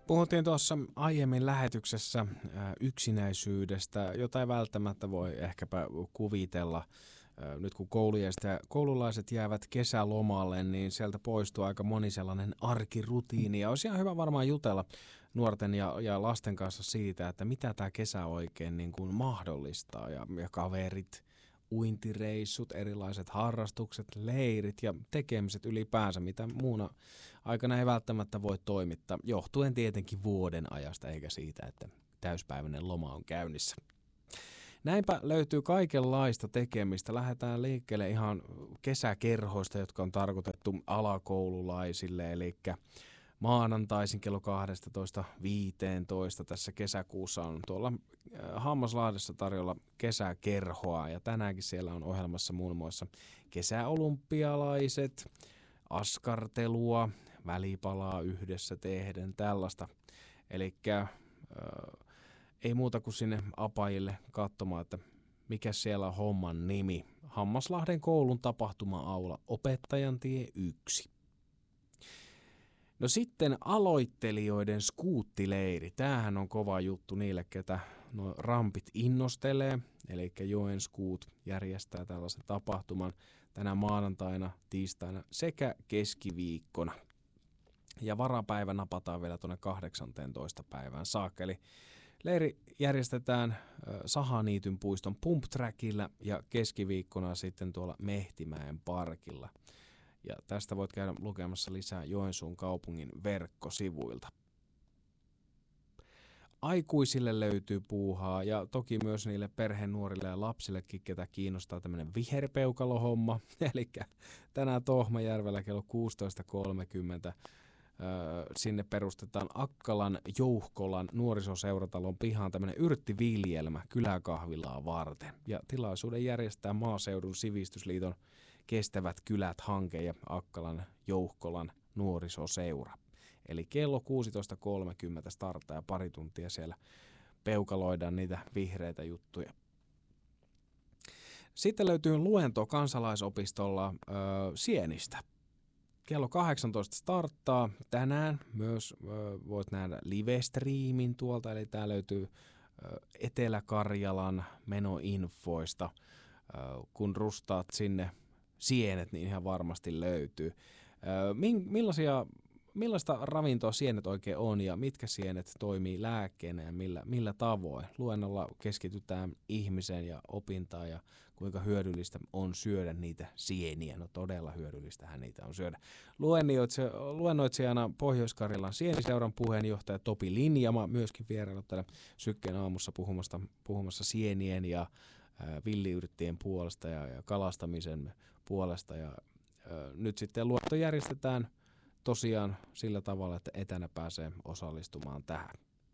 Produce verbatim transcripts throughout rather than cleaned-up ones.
Puhuttiin tuossa aiemmin lähetyksessä ää, yksinäisyydestä, jota ei välttämättä voi ehkäpä kuvitella. Ää, Nyt kun koululaiset, ja koululaiset jäävät kesälomalle, niin sieltä poistuu aika moni sellainen arkirutiini. Ja olisi ihan hyvä varmaan jutella nuorten ja, ja lasten kanssa siitä, että mitä tämä kesä oikein niin kuin mahdollistaa. Ja, ja kaverit, uintireissut, erilaiset harrastukset, leirit ja tekemiset ylipäänsä, mitä muuna aikana ei välttämättä voi toimittaa, johtuen tietenkin vuoden ajasta eikä siitä, että täyspäiväinen loma on käynnissä. Näinpä löytyy kaikenlaista tekemistä. Lähdetään liikkeelle ihan kesäkerhoista, jotka on tarkoitettu alakoululaisille, eli maanantaisin kello kaksitoista viisitoista tässä kesäkuussa on tuolla Hammaslahdessa tarjolla kesäkerhoa, ja tänäänkin siellä on ohjelmassa muun muassa kesäolympialaiset, askartelua, välipalaa yhdessä tehden, tällaista. Eli äh, ei muuta kuin sinne apajille katsomaan, että mikä siellä on homman nimi. Hammaslahden koulun tapahtuma-aula, Opettajan tie yksi. No sitten aloittelijoiden skuuttileiri. Tämähän on kova juttu niille, ketä nuo rampit innostelee. Eli Joen Skuut järjestää tällaisen tapahtuman tänä maanantaina, tiistaina sekä keskiviikkona. Ja varapäivä napataan vielä tuonne kahdeksanteentoista päivään saakka. Eli leiri järjestetään Sahaniityn puiston Pump Trackillä ja keskiviikkona sitten tuolla Mehtimäen parkilla. Ja tästä voit käydä lukemassa lisää Joensuun kaupungin verkkosivuilta. Aikuisille löytyy puuhaa ja toki myös niille perheen nuorille ja lapsillekin, ketä kiinnostaa tämmöinen viherpeukalohomma. Eli tänään Tohmajärvellä kello kuusitoista kolmekymmentä sinne perustetaan Akkalan Jouhkolan nuorisoseuratalon pihaan tämmöinen yrttiviljelmä kyläkahvilaa varten. Ja tilaisuuden järjestää Maaseudun sivistysliiton Kestävät kylät-hanke ja Akkalan Jouhkolan nuorisoseura. Eli kello kuusitoista kolmekymmentä starttaa ja pari tuntia siellä peukaloidaan niitä vihreitä juttuja. Sitten löytyy luento kansalaisopistolla ö, Sienistä. Kello kahdeksantoista starttaa. Tänään myös ö, voit nähdä live-striimin tuolta, eli tää löytyy ö, Etelä-Karjalan menoinfoista. Ö, kun rustaat sinne sienet, niin ihan varmasti löytyy. Ö, millaisia, millaista ravintoa sienet oikein on ja mitkä sienet toimii lääkkeenä ja millä, millä tavoin? Luennolla keskitytään ihmiseen ja opintaan ja kuinka hyödyllistä on syödä niitä sieniä. No todella hyödyllistähän niitä on syödä. Luennoitsijana Pohjois-Karjalan Sieniseuran puheenjohtaja Topi Linjama, myöskin vieraillut täällä Sykkeen aamussa puhumassa, puhumassa sienien ja ää, villiyrttien puolesta ja, ja kalastamisen puolesta. Ja, ää, nyt sitten luento järjestetään tosiaan sillä tavalla, että etänä pääsee osallistumaan tähän.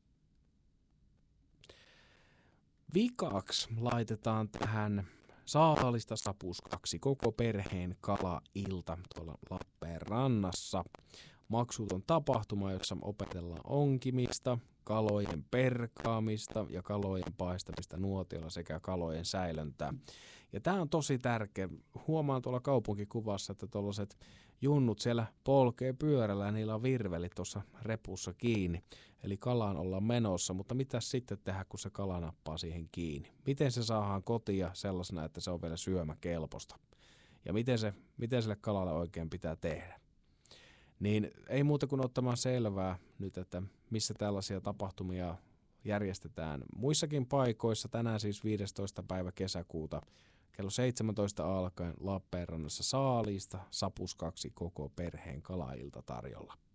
Vikaksi laitetaan tähän Saalista sapuskaksi koko perheen kalailta tuolla Lappeenrannassa. Maksuton tapahtuma, jossa opetellaan onkimista, kalojen perkaamista ja kalojen paistamista nuotiolla sekä kalojen säilöntää. Ja tämä on tosi tärkeä. Huomaan tuolla kaupunkikuvassa, että tuollaiset junnut siellä polkee pyörällä ja niillä on virvelit tuossa repussa kiinni. Eli kalaan ollaan menossa, mutta mitä sitten tehdä, kun se kala nappaa siihen kiinni? Miten se saadaan kotia sellaisena, että se on vielä syömäkelpoista? Ja miten, se, miten sille kalalle oikein pitää tehdä? Niin ei muuta kuin ottamaan selvää nyt, että missä tällaisia tapahtumia järjestetään muissakin paikoissa. Tänään siis viidestoista päivä kesäkuuta kello seitsemäntoista alkaen Lappeenrannassa Saalista sapuskaksi koko perheen kalailta tarjolla.